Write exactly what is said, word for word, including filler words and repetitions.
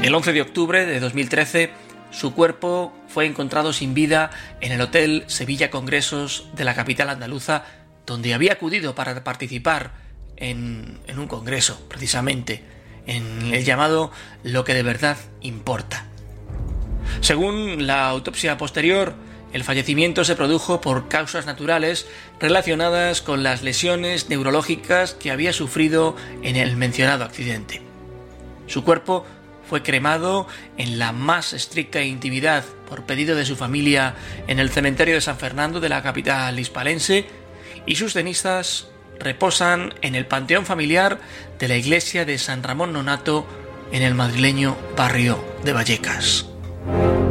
El once de octubre de dos mil trece, su cuerpo fue encontrado sin vida en el Hotel Sevilla Congresos de la capital andaluza, donde había acudido para participar en, en un congreso, precisamente, en el llamado Lo que de verdad importa. Según la autopsia posterior, el fallecimiento se produjo por causas naturales relacionadas con las lesiones neurológicas que había sufrido en el mencionado accidente. Su cuerpo fue cremado en la más estricta intimidad por pedido de su familia en el cementerio de San Fernando de la capital hispalense, y sus cenizas reposan en el panteón familiar de la iglesia de San Ramón Nonato en el madrileño barrio de Vallecas.